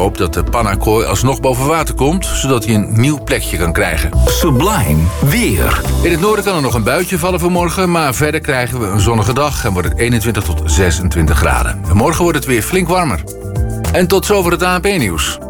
hoopt dat de pannakooi alsnog boven water komt, zodat hij een nieuw plekje kan krijgen. Sublime weer. In het noorden kan er nog een buitje vallen vanmorgen, maar verder krijgen we een zonnige dag en wordt het 21 tot 26 graden. En morgen wordt het weer flink warmer. En tot zover het ANP-nieuws.